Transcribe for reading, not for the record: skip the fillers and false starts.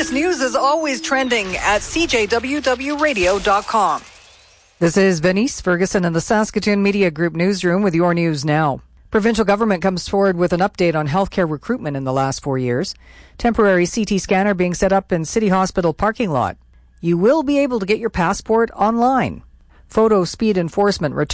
latest news is always trending at cjwwradio.com. This is Venice Ferguson in the Saskatoon Media Group newsroom with your news now. Provincial government comes forward with an update on healthcare recruitment in the last 4 years. Temporary CT scanner being set up in City Hospital parking lot. You will be able to get your passport online. Photo speed enforcement returns